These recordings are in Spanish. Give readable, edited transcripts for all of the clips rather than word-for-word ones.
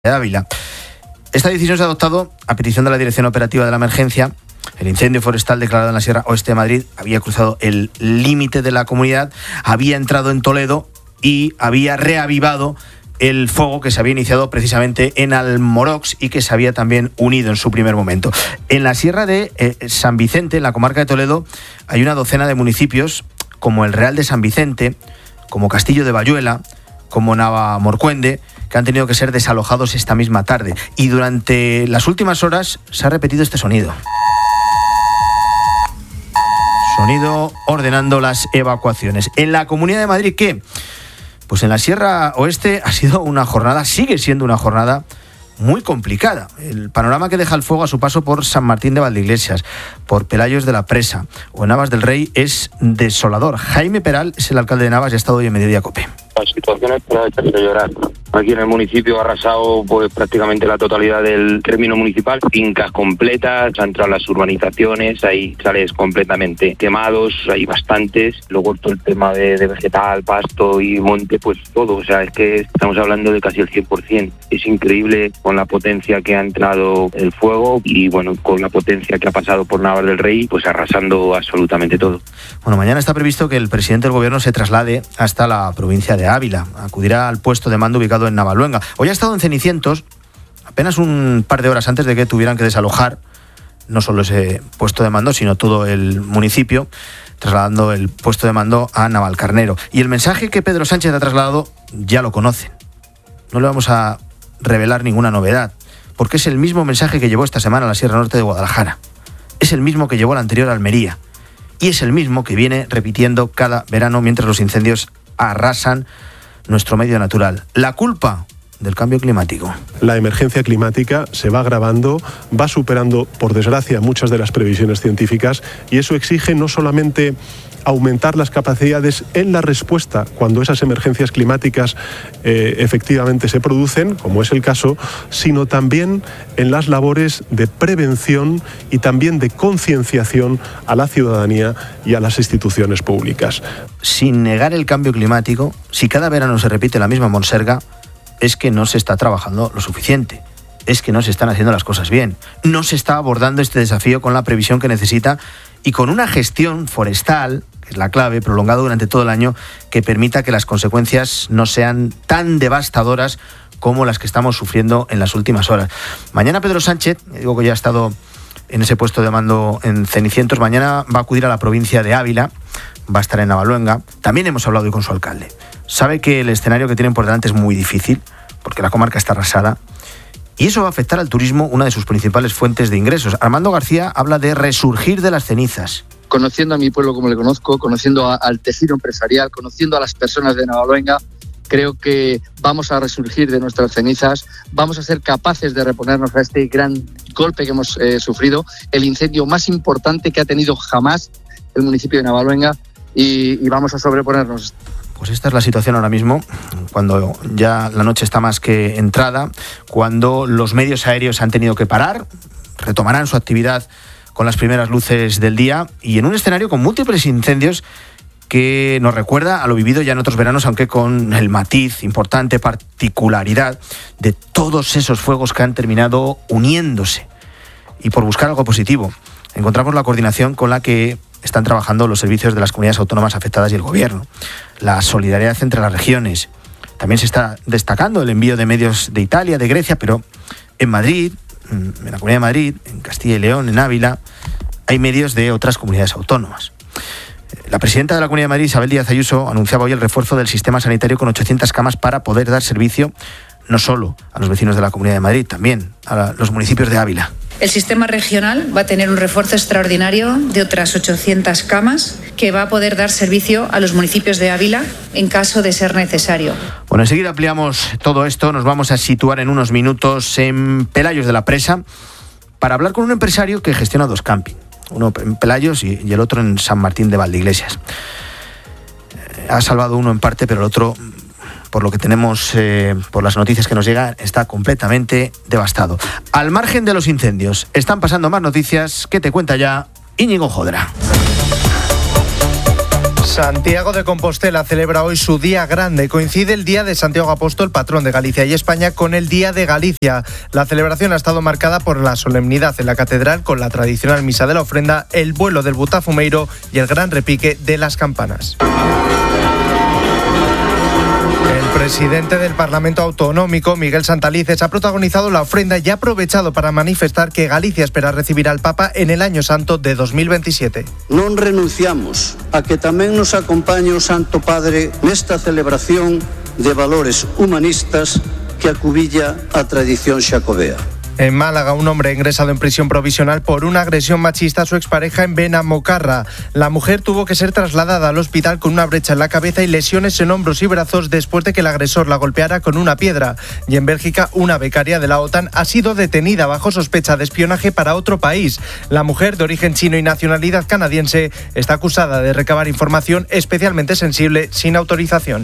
de Ávila. Esta decisión se ha adoptado a petición de la Dirección Operativa de la Emergencia. El incendio forestal declarado en la Sierra Oeste de Madrid había cruzado el límite de la comunidad, había entrado en Toledo y había reavivado el fuego que se había iniciado precisamente en Almorox y que se había también unido en su primer momento. En la Sierra de San Vicente, en la comarca de Toledo, hay una docena de municipios como el Real de San Vicente, como Castillo de Bayuela, como Navalmoruende, que han tenido que ser desalojados esta misma tarde. Y durante las últimas horas se ha repetido este sonido. Sonido ordenando las evacuaciones. En la Comunidad de Madrid, ¿qué? Pues en la Sierra Oeste ha sido una jornada, sigue siendo una jornada muy complicada. El panorama que deja el fuego a su paso por San Martín de Valdeiglesias, por Pelayos de la Presa o en Navas del Rey es desolador. Jaime Peral es el alcalde de Navas y ha estado hoy en Mediodía COPE. La situación es para echarse a llorar. Aquí en el municipio ha arrasado pues prácticamente la totalidad del término municipal, fincas completas, han entrado las urbanizaciones, hay chales completamente quemados, hay bastantes, luego todo el tema de vegetal, pasto y monte, pues todo, o sea, es que estamos hablando de casi el 100%. Es increíble con la potencia que ha entrado el fuego y bueno, con la potencia que ha pasado por Navas del Rey, pues arrasando absolutamente todo. Bueno, mañana está previsto que el presidente del gobierno se traslade hasta la provincia de Ávila, acudirá al puesto de mando ubicado en Navaluenga. Hoy ha estado en Cenicientos, apenas un par de horas antes de que tuvieran que desalojar no solo ese puesto de mando, sino todo el municipio, trasladando el puesto de mando a Navalcarnero. Y el mensaje que Pedro Sánchez ha trasladado ya lo conocen. No le vamos a revelar ninguna novedad, porque es el mismo mensaje que llevó esta semana a la Sierra Norte de Guadalajara. Es el mismo que llevó la anterior a Almería. Y es el mismo que viene repitiendo cada verano mientras los incendios arrasan nuestro medio natural. La culpa del cambio climático. La emergencia climática se va agravando, va superando, por desgracia, muchas de las previsiones científicas y eso exige no solamente aumentar las capacidades en la respuesta cuando esas emergencias climáticas efectivamente se producen, como es el caso, sino también en las labores de prevención y también de concienciación a la ciudadanía y a las instituciones públicas. Sin negar el cambio climático, si cada verano se repite la misma monserga, es que no se está trabajando lo suficiente. Es que no se están haciendo las cosas bien. No se está abordando este desafío con la previsión que necesita y con una gestión forestal, que es la clave, prolongada durante todo el año, que permita que las consecuencias no sean tan devastadoras como las que estamos sufriendo en las últimas horas. Mañana Pedro Sánchez, digo que ya ha estado en ese puesto de mando en Cenicientos, mañana va a acudir a la provincia de Ávila, va a estar en Navaluenga. También hemos hablado hoy con su alcalde. Sabe que el escenario que tienen por delante es muy difícil, porque la comarca está arrasada, y eso va a afectar al turismo, una de sus principales fuentes de ingresos. Armando García habla de resurgir de las cenizas. Conociendo a mi pueblo como le conozco, conociendo al tejido empresarial, conociendo a las personas de Navaluenga, creo que vamos a resurgir de nuestras cenizas, vamos a ser capaces de reponernos a este gran golpe que hemos sufrido, el incendio más importante que ha tenido jamás el municipio de Navaluenga, y vamos a sobreponernos. Pues esta es la situación ahora mismo, cuando ya la noche está más que entrada, cuando los medios aéreos han tenido que parar, retomarán su actividad con las primeras luces del día y en un escenario con múltiples incendios que nos recuerda a lo vivido ya en otros veranos, aunque con el matiz, importante particularidad de todos esos fuegos que han terminado uniéndose. Y por buscar algo positivo, encontramos la coordinación con la que están trabajando los servicios de las comunidades autónomas afectadas y el gobierno, la solidaridad entre las regiones. También se está destacando el envío de medios de Italia, de Grecia, pero en Madrid, en la Comunidad de Madrid, en Castilla y León, en Ávila, hay medios de otras comunidades autónomas. La presidenta de la Comunidad de Madrid, Isabel Díaz Ayuso, anunciaba hoy el refuerzo del sistema sanitario con 800 camas para poder dar servicio no solo a los vecinos de la Comunidad de Madrid, también a los municipios de Ávila. El sistema regional va a tener un refuerzo extraordinario de otras 800 camas que va a poder dar servicio a los municipios de Ávila en caso de ser necesario. Bueno, enseguida ampliamos todo esto. Nos vamos a situar en unos minutos en Pelayos de la Presa para hablar con un empresario que gestiona dos campings. Uno en Pelayos y el otro en San Martín de Valdeiglesias. Ha salvado uno en parte, pero el otro, por lo que tenemos, por las noticias que nos llegan, está completamente devastado. Al margen de los incendios, están pasando más noticias que te cuenta ya Íñigo Jodra. Santiago de Compostela celebra hoy su día grande. Coincide el día de Santiago Apóstol, patrón de Galicia y España, con el Día de Galicia. La celebración ha estado marcada por la solemnidad en la catedral, con la tradicional misa de la ofrenda, el vuelo del butafumeiro y el gran repique de las campanas. El presidente del Parlamento Autonómico, Miguel Santalices, ha protagonizado la ofrenda y ha aprovechado para manifestar que Galicia espera recibir al Papa en el Año Santo de 2027. Non renunciamos a que tamén nos acompañe o Santo Padre nesta celebración de valores humanistas que acubilla a tradición xacobea. En Málaga, un hombre ingresado en prisión provisional por una agresión machista a su expareja en Benamocarra. La mujer tuvo que ser trasladada al hospital con una brecha en la cabeza y lesiones en hombros y brazos después de que el agresor la golpeara con una piedra. Y en Bélgica, una becaria de la OTAN ha sido detenida bajo sospecha de espionaje para otro país. La mujer, de origen chino y nacionalidad canadiense, está acusada de recabar información especialmente sensible sin autorización.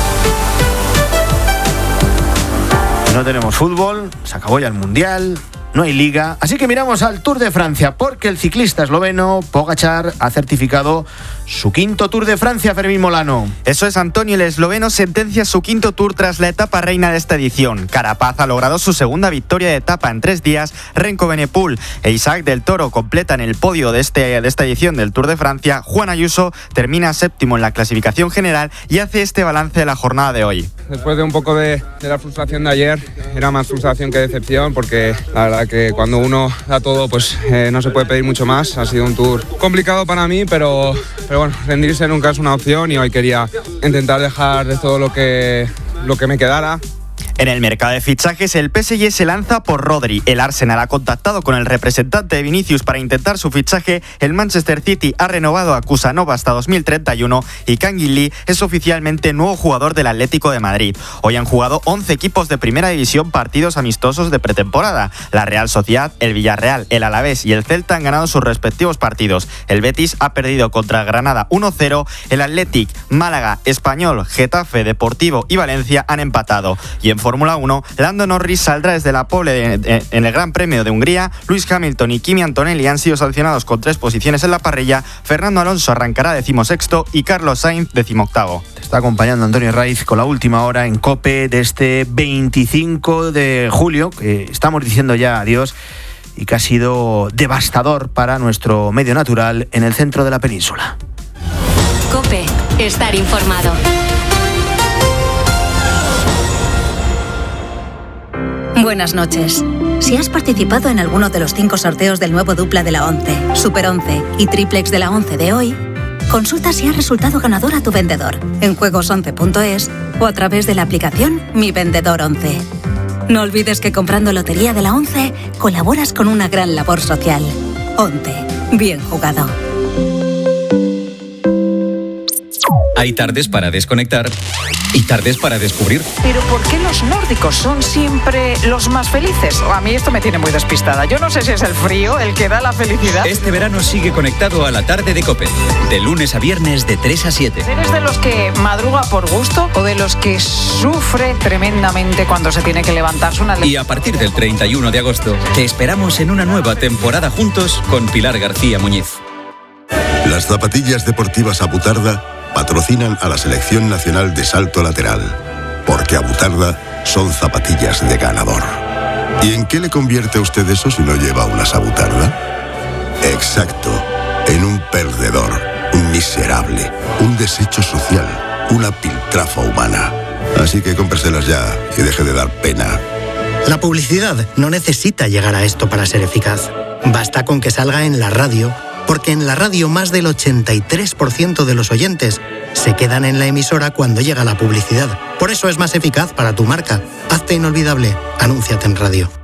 No tenemos fútbol, se acabó ya el Mundial, no hay liga, así que miramos al Tour de Francia, porque el ciclista esloveno Pogačar ha certificado su quinto Tour de Francia, Fermín Molano. Eso es, Antonio, el esloveno sentencia su quinto Tour tras la etapa reina de esta edición. Carapaz ha logrado su segunda victoria de etapa en 3 días, Renko Benepul e Isaac del Toro completan el podio de esta edición del Tour de Francia. Juan Ayuso termina séptimo en la clasificación general y hace este balance de la jornada de hoy. Después de un poco de la frustración de ayer, era más frustración que decepción, porque la verdad que cuando uno da todo, pues no se puede pedir mucho más. Ha sido un Tour complicado para mí, pero bueno, rendirse nunca es una opción y hoy quería intentar dejar de todo lo que me quedara. En el mercado de fichajes, el PSG se lanza por Rodri. El Arsenal ha contactado con el representante de Vinicius para intentar su fichaje. El Manchester City ha renovado a Kusanova hasta 2031 y Kangin Lee es oficialmente nuevo jugador del Atlético de Madrid. Hoy han jugado 11 equipos de primera división partidos amistosos de pretemporada. La Real Sociedad, el Villarreal, el Alavés y el Celta han ganado sus respectivos partidos. El Betis ha perdido contra el Granada 1-0. El Athletic, Málaga, Español, Getafe, Deportivo y Valencia han empatado. Y en Fórmula 1, Lando Norris saldrá desde la pole en el Gran Premio de Hungría. Lewis Hamilton y Kimi Antonelli han sido sancionados con 3 posiciones en la parrilla. Fernando Alonso arrancará 16º y Carlos Sainz 18º. Te está acompañando Antonio Raiz con la última hora en COPE de este 25 de julio, que estamos diciendo ya adiós y que ha sido devastador para nuestro medio natural en el centro de la península. COPE, estar informado. Buenas noches. Si has participado en alguno de los 5 sorteos del nuevo dupla de la 11, Super 11 y Triplex de la 11 de hoy, consulta si has resultado ganador a tu vendedor en juegos11.es o a través de la aplicación Mi Vendedor 11. No olvides que comprando Lotería de la 11 colaboras con una gran labor social. 11. Bien jugado. Hay tardes para desconectar y tardes para descubrir. Pero ¿por qué los nórdicos son siempre los más felices? A mí esto me tiene muy despistada. Yo no sé si es el frío el que da la felicidad. Este verano sigue conectado a la tarde de COPE, de lunes a viernes de 3 a 7. ¿Eres de los que madruga por gusto o de los que sufre tremendamente cuando se tiene que levantarse una... Y a partir del 31 de agosto te esperamos en una nueva temporada juntos con Pilar García Muñiz. Las zapatillas deportivas Abutarda patrocinan a la Selección Nacional de Salto Lateral, porque Abutarda son zapatillas de ganador. ¿Y en qué le convierte a usted eso si no lleva unas Abutarda? Exacto, en un perdedor, un miserable, un desecho social, una piltrafa humana. Así que cómpreselas ya y deje de dar pena. La publicidad no necesita llegar a esto para ser eficaz. Basta con que salga en la radio, porque en la radio más del 83% de los oyentes se quedan en la emisora cuando llega la publicidad. Por eso es más eficaz para tu marca. Hazte inolvidable. Anúnciate en radio.